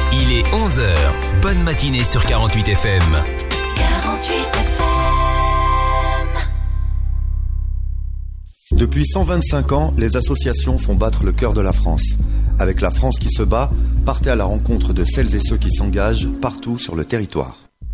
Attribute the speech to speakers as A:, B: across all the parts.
A: Il est 11h. Bonne matinée sur 48 FM.
B: 48 FM.
C: Depuis 125 ans, les associations font battre le cœur de la France. Avec La France qui se bat, partez à la rencontre de celles et ceux qui s'engagent partout sur le territoire.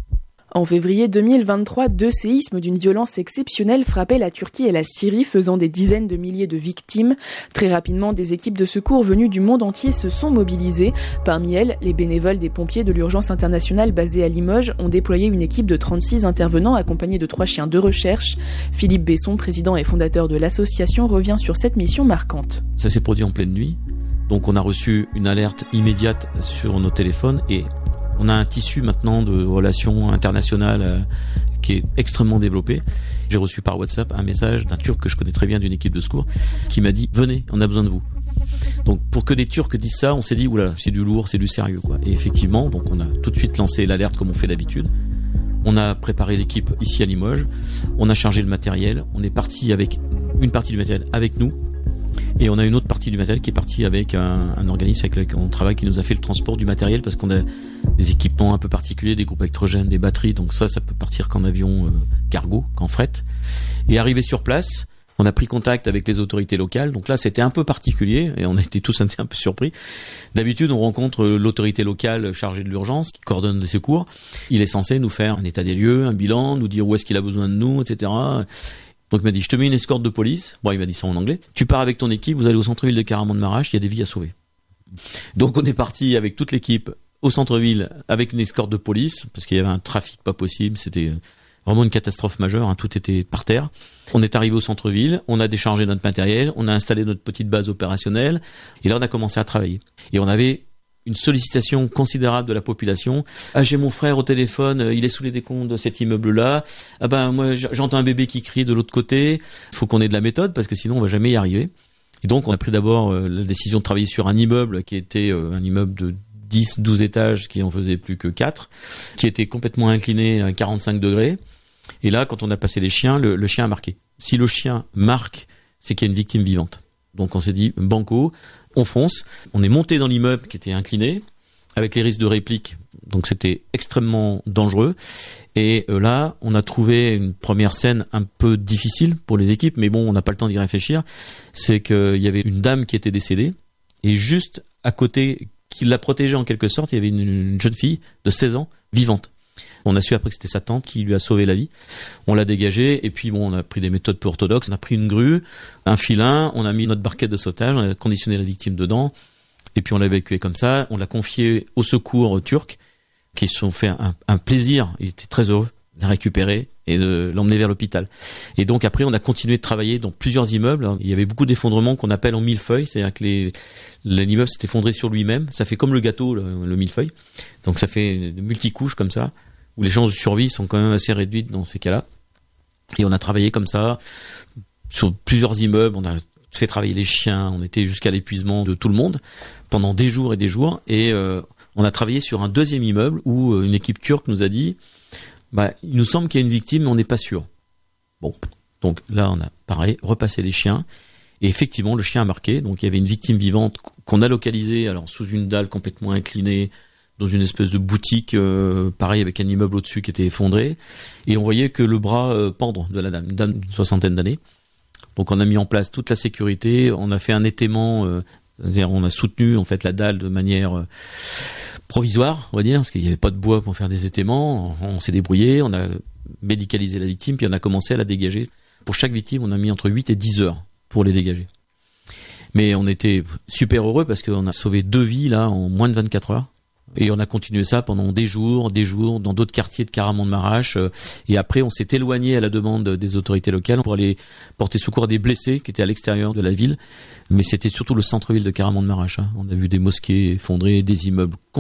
D: En février 2023, 2 séismes d'une violence exceptionnelle frappaient la Turquie et la Syrie, faisant des dizaines de milliers de victimes. Très rapidement, des équipes de secours venues du monde entier se sont mobilisées. Parmi elles, les bénévoles des pompiers de l'urgence internationale basés à Limoges ont déployé une équipe de 36 intervenants accompagnés de 3 chiens de recherche. Philippe Besson, président et fondateur de l'association, revient sur cette mission marquante.
E: Ça s'est produit en pleine nuit, donc on a reçu une alerte immédiate sur nos téléphones et on a un tissu maintenant de relations internationales qui est extrêmement développé. J'ai reçu par WhatsApp un message d'un Turc que je connais très bien d'une équipe de secours qui m'a dit « Venez, on a besoin de vous ». Donc pour que des Turcs disent ça, on s'est dit « Oula, c'est du lourd, c'est du sérieux ». Et effectivement, donc on a tout de suite lancé l'alerte comme on fait d'habitude. On a préparé l'équipe ici à Limoges, on a chargé le matériel, on est parti avec une partie du matériel avec nous. Et on a une autre partie du matériel qui est partie avec un organisme avec lequel on travaille qui nous a fait le transport du matériel parce qu'on a des équipements un peu particuliers, des groupes électrogènes, des batteries, donc ça peut partir qu'en avion cargo, qu'en fret. Et arrivé sur place, on a pris contact avec les autorités locales, donc là c'était un peu particulier et on a été tous un peu surpris. D'habitude on rencontre l'autorité locale chargée de l'urgence qui coordonne les secours. Il est censé nous faire un état des lieux, un bilan, nous dire où est-ce qu'il a besoin de nous, etc. Donc il m'a dit, je te mets une escorte de police. Bon, il m'a dit ça en anglais. Tu pars avec ton équipe, vous allez au centre-ville de Kahramanmaraş, il y a des vies à sauver. Donc on est parti avec toute l'équipe au centre-ville avec une escorte de police, parce qu'il y avait un trafic pas possible, c'était vraiment une catastrophe majeure, tout était par terre. On est arrivé au centre-ville, on a déchargé notre matériel, on a installé notre petite base opérationnelle, et là on a commencé à travailler. Et on avait une sollicitation considérable de la population. Ah, j'ai mon frère au téléphone, il est sous les décombres de cet immeuble-là. Ah ben moi j'entends un bébé qui crie de l'autre côté. Il faut qu'on ait de la méthode parce que sinon on va jamais y arriver. Et donc on a pris d'abord la décision de travailler sur un immeuble qui était un immeuble de 10-12 étages qui en faisait plus que 4, qui était complètement incliné à 45 degrés. Et là, quand on a passé les chiens, le chien a marqué. Si le chien marque, c'est qu'il y a une victime vivante. Donc on s'est dit, banco, on fonce. On est monté dans l'immeuble qui était incliné, avec les risques de réplique. Donc c'était extrêmement dangereux. Et là, on a trouvé une première scène un peu difficile pour les équipes, mais bon, on n'a pas le temps d'y réfléchir. C'est qu'il y avait une dame qui était décédée, et juste à côté, qui la protégeait en quelque sorte, il y avait une jeune fille de 16 ans, vivante. On a su après que c'était sa tante qui lui a sauvé la vie. On l'a dégagée et puis bon, on a pris des méthodes peu orthodoxes. On a pris une grue, un filin, on a mis notre barquette de sauvetage, on a conditionné la victime dedans et puis on l'a évacuée comme ça. On l'a confiée au secours turc qui se sont fait un plaisir. Ils étaient très heureux de la récupérer et de l'emmener vers l'hôpital. Et donc après, on a continué de travailler dans plusieurs immeubles. Il y avait beaucoup d'effondrements qu'on appelle en millefeuille, c'est-à-dire que l'immeuble s'est effondré sur lui-même. Ça fait comme le gâteau, le millefeuille. Donc ça fait de multicouches comme ça, où les chances de survie sont quand même assez réduites dans ces cas-là. Et on a travaillé comme ça sur plusieurs immeubles, on a fait travailler les chiens, on était jusqu'à l'épuisement de tout le monde pendant des jours et des jours. Et on a travaillé sur un deuxième immeuble où une équipe turque nous a dit il nous semble qu'il y a une victime, mais on n'est pas sûr. Bon, donc là on a pareil, repassé les chiens. Et effectivement, le chien a marqué. Donc il y avait une victime vivante qu'on a localisée alors sous une dalle complètement inclinée, dans une espèce de boutique, pareil avec un immeuble au-dessus qui était effondré, et on voyait que le bras pendre de la dame, une dame d'une 60aine d'années. Donc on a mis en place toute la sécurité, on a fait un étaiement, c'est-à-dire on a soutenu en fait la dalle de manière provisoire, on va dire, parce qu'il n'y avait pas de bois pour faire des étaiements. On s'est débrouillé, on a médicalisé la victime, puis on a commencé à la dégager. Pour chaque victime, on a mis entre 8 et 10 heures pour les dégager. Mais on était super heureux parce qu'on a sauvé 2 vies là en moins de 24 heures. Et on a continué ça pendant des jours, dans d'autres quartiers de Kahramanmaraş. Et après, on s'est éloigné à la demande des autorités locales pour aller porter secours à des blessés qui étaient à l'extérieur de la ville. Mais c'était surtout le centre-ville de Kahramanmaraş. On a vu des mosquées effondrées, des immeubles